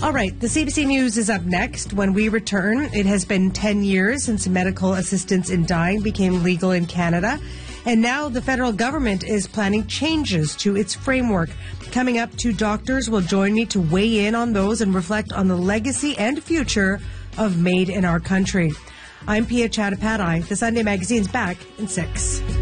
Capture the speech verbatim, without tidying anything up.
All right, the C B C News is up next. When we return, it has been ten years since medical assistance in dying became legal in Canada. And now the federal government is planning changes to its framework. Coming up, two doctors will join me to weigh in on those and reflect on the legacy and future of Made in Our Country. I'm Pia Chattopadhyay. The Sunday Magazine's back in six.